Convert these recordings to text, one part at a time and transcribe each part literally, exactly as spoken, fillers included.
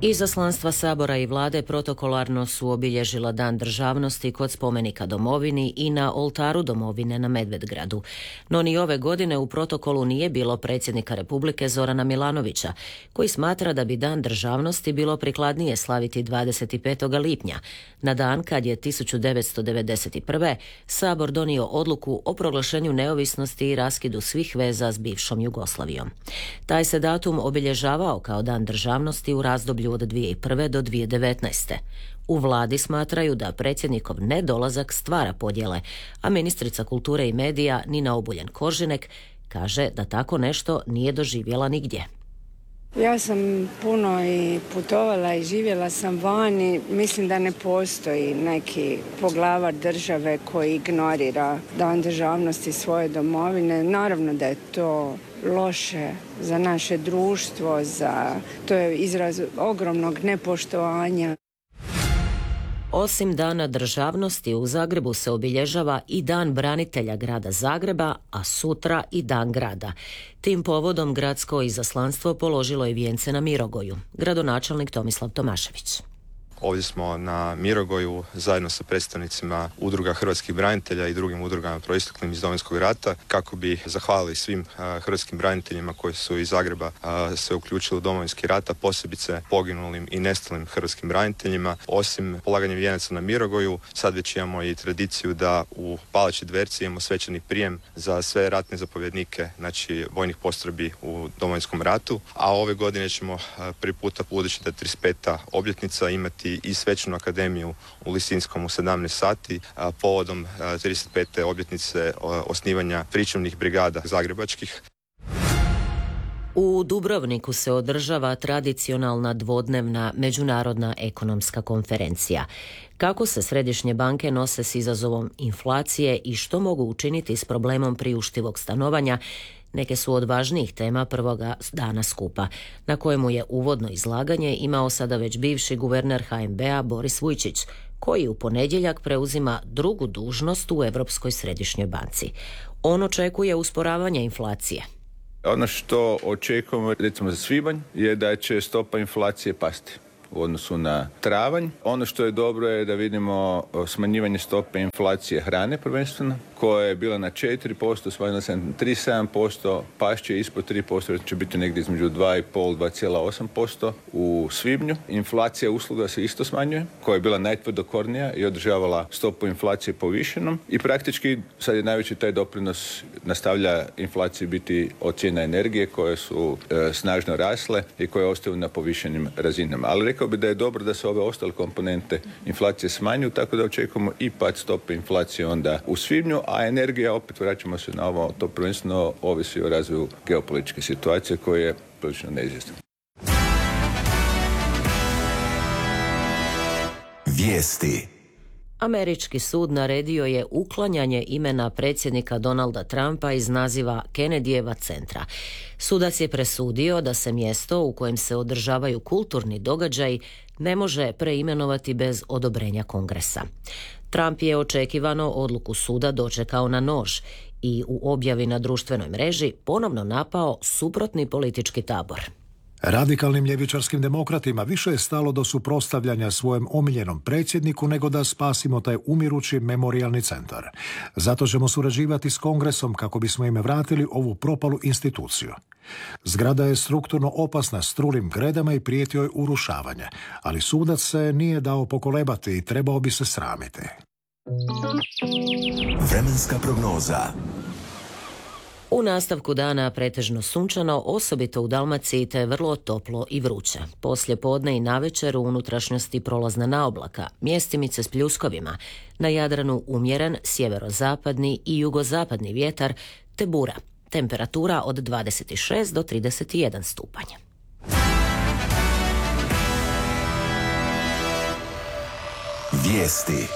Izaslanstva Sabora i vlade protokolarno su obilježila Dan državnosti kod spomenika domovini i na oltaru domovine na Medvedgradu. No ni ove godine u protokolu nije bilo predsjednika Republike Zorana Milanovića, koji smatra da bi Dan državnosti bilo prikladnije slaviti dvadeset petog lipnja, na dan kad je tisuću devetsto devedeset prve. Sabor donio odluku o proglašenju neovisnosti i raskidu svih veza s bivšom Jugoslavijom. Taj se datum obilježavao kao Dan državnosti u razdoblju od dvije tisuće prve do dvije tisuće devetnaeste. U vladi smatraju da predsjednikov nedolazak stvara podjele, a ministrica kulture i medija Nina Obuljen-Koržinek kaže da tako nešto nije doživjela nigdje. Ja sam puno i putovala i živjela sam vani. Mislim da ne postoji neki poglavar države koji ignorira Dan državnosti svoje domovine. Naravno da je to loše za naše društvo, za to je izraz ogromnog nepoštovanja. Osim Dana državnosti, u Zagrebu se obilježava i Dan branitelja grada Zagreba, a sutra i Dan grada. Tim povodom gradsko izaslanstvo položilo je vijence na Mirogoju. Gradonačelnik Tomislav Tomašević. Ovdje smo na Mirogoju zajedno sa predstavnicima udruga hrvatskih branitelja i drugim udrugama proisteklim iz Domovinskog rata kako bi zahvalili svim a, hrvatskim braniteljima koji su iz Zagreba a, se uključili u Domovinski rat, a posebice poginulim i nestalim hrvatskim braniteljima. Osim polaganja vijenaca na Mirogoju, sad već imamo i tradiciju da u Palači Dverci imamo svečani prijem za sve ratne zapovjednike, znači vojnih postrojbi u Domovinskom ratu, a ove godine ćemo a, prvi puta, budući da je trideset peta obljetnica, imati i svečanu akademiju u Lisinskom u sedamnaest sati a, povodom a, trideset pete obljetnice a, osnivanja pričuvnih brigada zagrebačkih. U Dubrovniku se održava tradicionalna dvodnevna međunarodna ekonomska konferencija. Kako se središnje banke nose s izazovom inflacije i što mogu učiniti s problemom priuštivog stanovanja, neke su od važnijih tema prvoga dana skupa, na kojemu je uvodno izlaganje imao sada već bivši guverner ha en be a Boris Vujčić, koji u ponedjeljak preuzima drugu dužnost u Europskoj središnjoj banci. On očekuje usporavanje inflacije. Ono što očekujemo, recimo za svibanj, je da će stopa inflacije pasti u odnosu na travanj. Ono što je dobro je da vidimo smanjivanje stope inflacije hrane prvenstveno, koja je bila na četiri posto, smanjila se na tri zarez sedam posto, pašće ispod tri posto, će biti negdje između dva zarez pet do dva zarez osam posto u svibnju. Inflacija usluga se isto smanjuje, koja je bila najtvrdokornija i održavala stopu inflacije povišenom. I praktički sad je najveći taj doprinos nastavlja inflaciji biti od cijena energije koje su e, snažno rasle i koje ostaju na povišenim razinama. Ali rekao bi da je dobro da se ove ostale komponente inflacije smanjuju, tako da očekujemo i pad stope inflacije onda u svibnju, a energija, opet vraćamo se na ovo, to prvenstveno ovisi o razvoju geopolitičke situacije koje je prilično neizvjesno. Vijesti. Američki sud naredio je uklanjanje imena predsjednika Donalda Trumpa iz naziva Kennedyjeva centra. Sudac je presudio da se mjesto u kojem se održavaju kulturni događaji ne može preimenovati bez odobrenja Kongresa. Trump je očekivano odluku suda dočekao na nož i u objavi na društvenoj mreži ponovno napao suprotni politički tabor. Radikalnim ljevičarskim demokratima više je stalo do suprotstavljanja svojem omiljenom predsjedniku nego da spasimo taj umirući memorijalni centar. Zato ćemo surađivati s Kongresom kako bismo im vratili ovu propalu instituciju. Zgrada je strukturno opasna s trulim gredama i prijetio je urušavanje, ali sudac se nije dao pokolebati i trebao bi se sramiti. Vremenska prognoza. U nastavku dana pretežno sunčano, osobito u Dalmaciji, te vrlo toplo i vruće. Poslije podne i navečer u unutrašnjosti prolazna naoblaka, mjestimice s pljuskovima, na Jadranu umjeren sjeverozapadni i jugozapadni vjetar te bura. Temperatura od dvadeset šest do trideset jedan stupanj. Vijesti.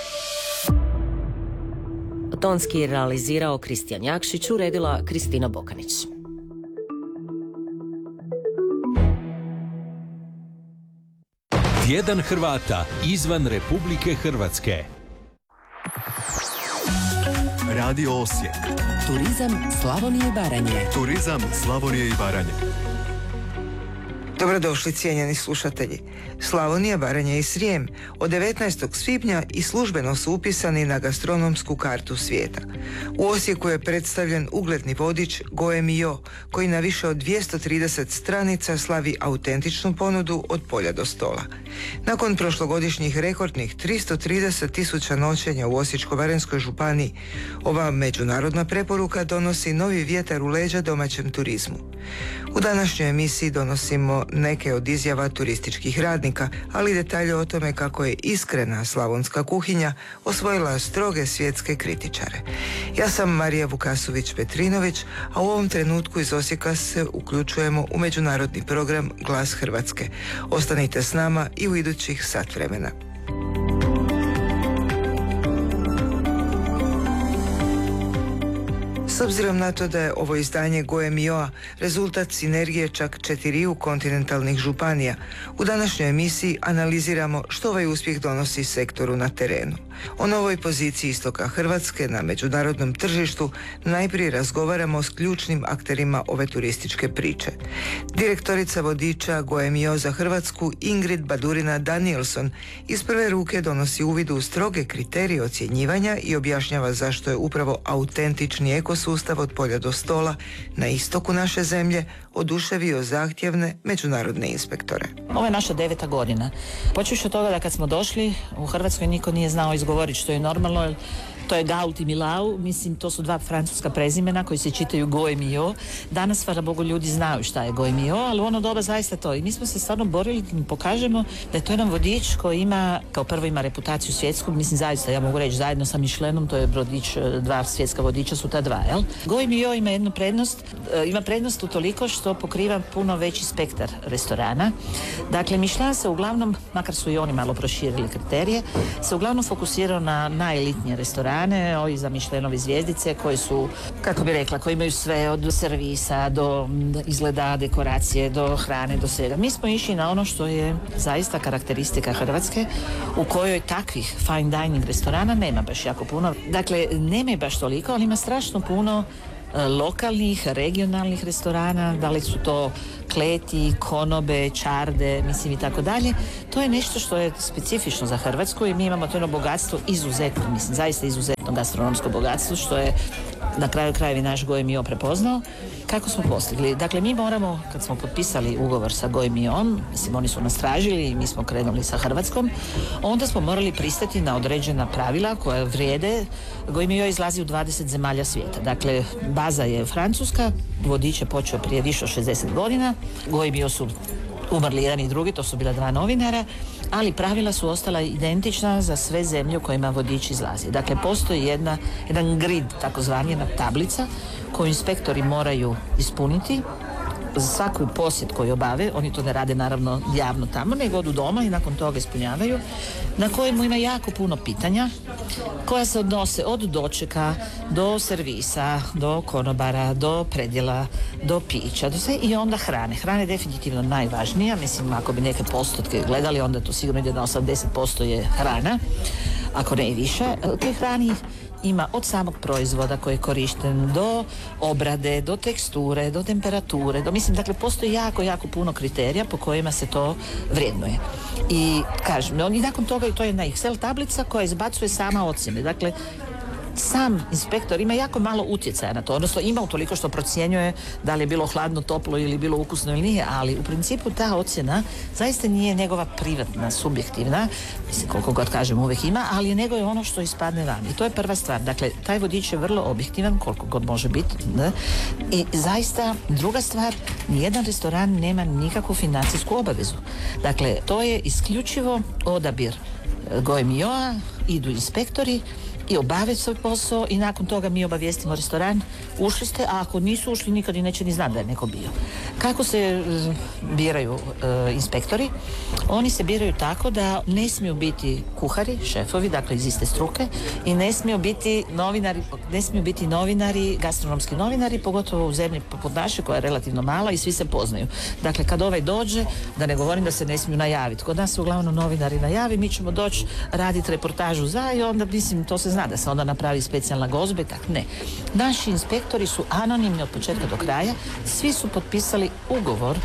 Tonski realizirao Kristijan Jakšić, uredila Kristina Bokanić. Tjedan Hrvata izvan Republike Hrvatske. Radio Osijek. Turizam Slavonije i Baranje. Turizam Slavonije i Baranje. Dobrodošli cijenjeni slušatelji. Slavonija, Baranja i Srijem od devetnaestog svibnja i službeno su upisani na gastronomsku kartu svijeta. U Osijeku je predstavljen ugledni vodič Goe Mio, koji na više od dvjesto trideset stranica slavi autentičnu ponudu od polja do stola. Nakon prošlogodišnjih rekordnih tristo trideset tisuća noćenja u Osječko-baranjskoj županiji, ova međunarodna preporuka donosi novi vjetar u leđa domaćem turizmu. U današnjoj emisiji donosimo neke od izjava turističkih radnika, ali detalje o tome kako je iskrena slavonska kuhinja osvojila stroge svjetske kritičare. Ja sam Marija Vukasović-Petrinović, a u ovom trenutku iz Osijeka se uključujemo u međunarodni program Glas Hrvatske. Ostanite s nama i u idućih sat vremena. S obzirom na to da je ovo izdanje Goe Mioa rezultat sinergije čak četiriju kontinentalnih županija, u današnjoj emisiji analiziramo što ovaj uspjeh donosi sektoru na terenu. O novoj poziciji istoka Hrvatske na međunarodnom tržištu najprije razgovaramo s ključnim akterima ove turističke priče. Direktorica vodiča Goe Mio za Hrvatsku Ingrid Badurina Danielson iz prve ruke donosi uvid u stroge kriterije ocjenjivanja i objašnjava zašto je upravo autentični ekosustav od polja do stola na istoku naše zemlje oduševio zahtjevne međunarodne inspektore. Ovo je naša deveta godina. Počeš od toga da kad smo došli u Hrvatskoj niko nije znao izgovoriti što je normalno. To je Gault i Milau, mislim to su dva francuska prezimena koji se čitaju Goe Mio. Danas, hvala Bogu, ljudi znaju šta je Goe Mio, ali u ono doba zaista to. I mi smo se stvarno borili da pokažemo da je to jedan vodič koji ima, kao prvo ima reputaciju svjetsku, mislim zaista, ja mogu reći zajedno sa Michelinom, to je vodič, dva svjetska vodiča su ta dva, jel? Goe Mio ima jednu prednost, ima prednost utoliko što pokriva puno veći spektar restorana. Dakle, Michelin se uglavnom, makar su i oni malo proširili kriterije, se uglavnom fokusirao na najelitnije restorane, ovi za Michelinove zvjezdice koji su, kako bi rekla, koji imaju sve od servisa do izgleda, dekoracije, do hrane, do svega. Mi smo išli na ono što je zaista karakteristika Hrvatske, u kojoj takvih fine dining restorana nema baš jako puno. Dakle, nema baš toliko, ali ima strašno puno lokalnih, regionalnih restorana, da li su to kleti, konobe, čarde, mislim i tako dalje. To je nešto što je specifično za Hrvatsku i mi imamo to jedno bogatstvo izuzetno, mislim, zaista izuzetno gastronomsko bogatstvo, što je na kraju krajevi naš Goe Mio prepoznao. Kako smo postigli? Dakle, mi moramo, kad smo potpisali ugovor sa Goe Miom, mislim, oni su nas tražili i mi smo krenuli sa Hrvatskom, onda smo morali pristati na određena pravila koja vrijede. Goe Mio izlazi u dvadeset zemalja svijeta. Dakle, baza je Francuska, vodič je počeo prije više od šezdeset godina, Goe Mio su umrli jedan i drugi, to su bila dva novinara, ali pravila su ostala identična za sve zemlje u kojima vodič izlazi. Dakle, postoji jedna, jedan grid, takozvani jedna tablica, koju inspektori moraju ispuniti za svaku posjet koju obave. Oni to ne rade naravno javno tamo, nego odu doma i nakon toga ispunjavaju, na kojemu ima jako puno pitanja koja se odnose od dočeka do servisa, do konobara, do predjela, do pića, do sve, i onda hrane. Hrana je definitivno najvažnija. Mislim, ako bi neke postotke gledali, onda to sigurno ide na osamdeset posto je hrana, ako ne i više. Te hrani ima od samog proizvoda koji je korišten do obrade, do teksture, do temperature, do, mislim, dakle, postoji jako, jako puno kriterija po kojima se to vrednuje. I kažem, on i nakon toga i to je jedna Excel tablica koja izbacuje sama ocjene. Dakle, sam inspektor ima jako malo utjecaja na to, odnosno ima utoliko što procjenjuje da li je bilo hladno, toplo ili bilo ukusno ili nije, ali u principu ta ocjena zaista nije njegova privatna, subjektivna, mislim, koliko god kažem uvijek ima, ali nego je ono što ispadne van. I to je prva stvar. Dakle, taj vodič je vrlo objektivan, koliko god može biti, ne? I zaista, druga stvar, nijedan restoran nema nikakvu financijsku obavezu. Dakle, to je isključivo odabir Goe Mioa, idu inspektori i obave svoj posao i nakon toga mi obavijestimo restoran, ušli ste, a ako nisu ušli nikad i neće ni znati da je neko bio. Kako se uh, biraju uh, inspektori? Oni se biraju tako da ne smiju biti kuhari, šefovi, dakle iz iste struke, i ne smiju biti novinari, ne smiju biti novinari, gastronomski novinari, pogotovo u zemlji poput naše koja je relativno mala i svi se poznaju. Dakle, kad ovaj dođe, da ne govorim da se ne smiju najaviti. Kod nas se uglavnom novinari najavi, mi ćemo doći raditi reportažu za i onda, mislim, to se zna da se onda napravi specijalna gozba, tak ne. Naši inspektori su anonimni od početka do kraja, svi su potpisali ugovor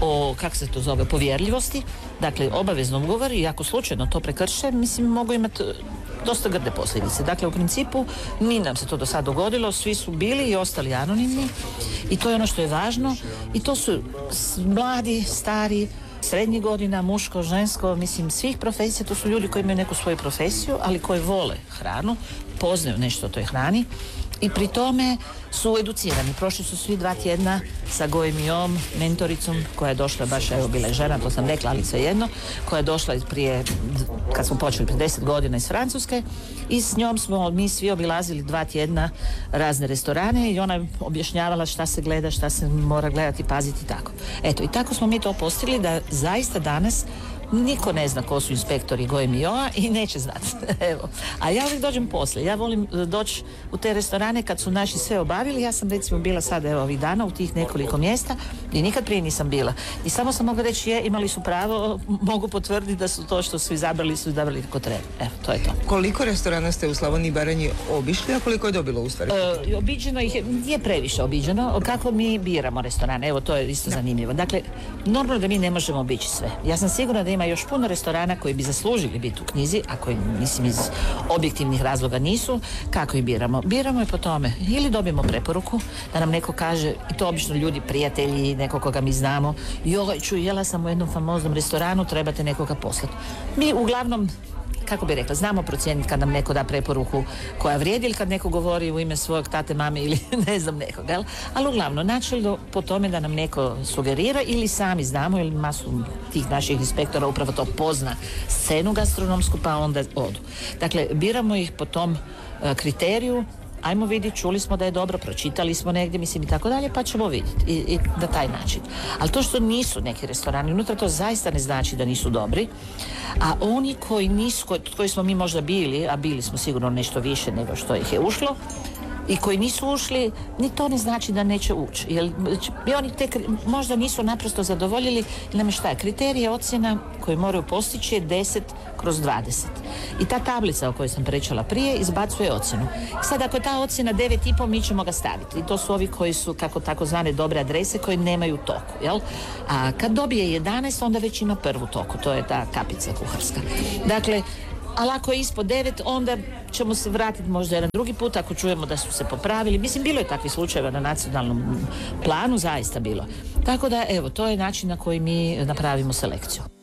o, kako se to zove, povjerljivosti, dakle obaveznom ugovoru i ako slučajno to prekrše, mislim mogu imati dosta grde posljedice. Dakle, u principu nije nam se to do sad dogodilo, svi su bili i ostali anonimni i to je ono što je važno i to su mladi, stari, srednjih godina, muško, žensko, mislim svih profesija, to su ljudi koji imaju neku svoju profesiju, ali koji vole hranu, poznaju nešto o toj hrani i pri tome su educirani. Prošli su svi dva tjedna sa Goemijom, mentoricom koja je došla, baš evo bila je žena, to sam rekla, ali svejedno, koja je došla prije, kad smo počeli prije deset godina iz Francuske i s njom smo mi svi obilazili dva tjedna razne restorane i ona je objašnjavala šta se gleda, šta se mora gledati, paziti i tako. Eto, i tako smo mi to postigli da zaista danas niko ne zna ko su inspektori Goemija i neće znati. Evo. A ja uvijek dođem poslije. Ja volim doći u te restorane kad su naši sve obavili. Ja sam recimo bila sad evo ovih dana u tih nekoliko mjesta i nikad prije nisam bila. I samo sam mogla reći je, imali su pravo, mogu potvrditi da su to što su izabrali, su izabrali kako treba. Evo, to je to. Koliko restorana ste u Slavoniji i Baranji obišli, a koliko je dobilo u stvari? E, obiđeno ih je, nije previše obiđeno. Kako mi biramo restorane? Evo, to je isto zanimljivo. Dakle, normalno da mi ne možemo obići sve. Ja sam sigurna da ima još puno restorana koji bi zaslužili biti u knjizi, a koji, mislim, iz objektivnih razloga nisu. Kako ih biramo? Biramo je po tome. Ili dobijemo preporuku da nam neko kaže, i to obično ljudi, prijatelji, neko koga mi znamo, joj, čuj, jela sam u jednom famoznom restoranu, trebate nekoga poslati. Mi uglavnom, kako bi rekla, znamo procijeniti kad nam neko da preporuku koja vrijedi ili kad neko govori u ime svojeg tate, mame ili ne znam nekoga, jel? Ali uglavnom, načelno po tome da nam neko sugerira ili sami znamo ili masu tih naših inspektora upravo to pozna scenu gastronomsku pa onda odu. Dakle, biramo ih po tom uh, kriteriju. Ajmo vidjeti, čuli smo da je dobro, pročitali smo negdje, mislim i tako dalje, pa ćemo vidjeti i, i na taj način. Ali to što nisu neki restorani unutra, to zaista ne znači da nisu dobri, a oni koji nisu, koji, koji smo mi možda bili, a bili smo sigurno nešto više nego što ih je ušlo, i koji nisu ušli, ni to ne znači da neće ući. Jer i oni te, možda nisu naprosto zadovoljili, ili šta je, kriterije ocjena koje moraju postići je deset kroz dvadeset. I ta tablica o kojoj sam pričala prije izbacuje ocjenu. Sad ako je ta ocjena devet i pol, mi ćemo ga staviti. I to su ovi koji su kako takozvane dobre adrese koji nemaju toku, jel? A kad dobije jedanaest, onda već ima prvu toku. To je ta kapica kuharska. Dakle, ali ako je ispod devet, onda ćemo se vratiti možda jedan drugi put ako čujemo da su se popravili. Mislim, bilo je takvih slučajeva na nacionalnom planu, zaista bilo. Tako da, evo, to je način na koji mi napravimo selekciju.